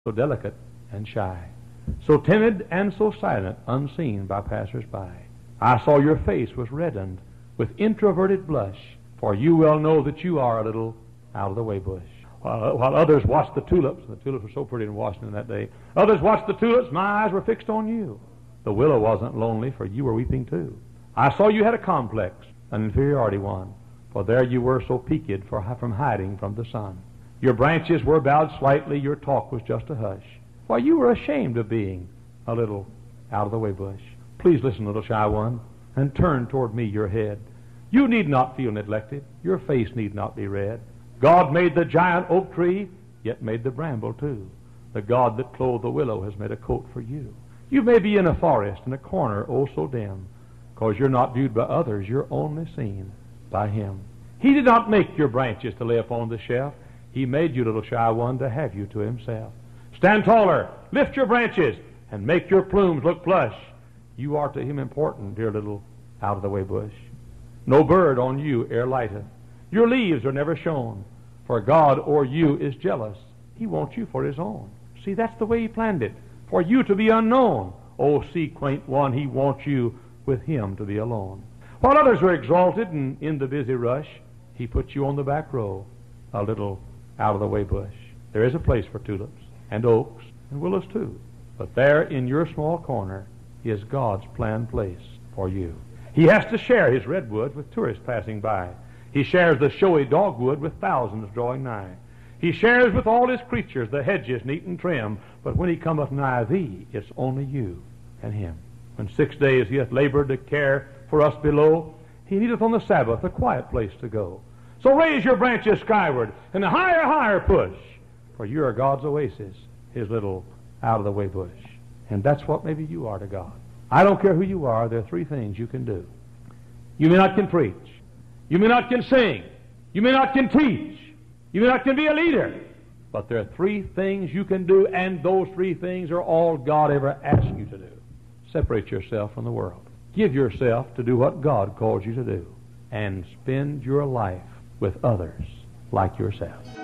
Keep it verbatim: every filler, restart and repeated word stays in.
so delicate and shy, so timid and so silent, unseen by passers-by. I saw your face was reddened with introverted blush, for you well know that you are a little out-of-the-way bush. While, while others watched the tulips, the tulips were so pretty in Washington that day, others watched the tulips, my eyes were fixed on you. The willow wasn't lonely, for you were weeping too. I saw you had a complex, an inferiority one, for there you were so peaked for, from hiding from the sun. Your branches were bowed slightly, your talk was just a hush, for you were ashamed of being a little out-of-the-way bush. Please listen, little shy one, and turn toward me your head. You need not feel neglected, your face need not be red. God made the giant oak tree, yet made the bramble too. The God that clothed the willow has made a coat for you. You may be in a forest, in a corner oh so dim, cause you're not viewed by others, you're only seen by Him. He did not make your branches to lay upon the shelf. He made you, little shy one, to have you to Himself. Stand taller, lift your branches, and make your plumes look plush. You are to Him important, dear little out-of-the-way bush. No bird on you e'er lighteth. Your leaves are never shown, for God o'er you is jealous. He wants you for His own. See, that's the way He planned it, for you to be unknown. Oh, see, quaint one, He wants you with Him to be alone. While others were exalted and in the busy rush, He put you on the back row, a little out-of-the-way bush. There is a place for tulips and oaks and willows too, but there in your small corner is God's planned place for you. He has to share His redwood with tourists passing by. He shares the showy dogwood with thousands drawing nigh. He shares with all His creatures the hedges neat and trim, but when He cometh nigh thee, it's only you and Him. When six days He hath labored to care for us below, He needeth on the Sabbath a quiet place to go. So raise your branches skyward and a higher, higher push, for you are God's oasis, His little out-of-the-way bush. And that's what maybe you are to God. I don't care who you are, there are three things you can do. You may not can preach. You may not can sing. You may not can teach. You may not can be a leader. But there are three things you can do, and those three things are all God ever asked you to do. Separate yourself from the world. Give yourself to do what God calls you to do. And spend your life with others like yourself.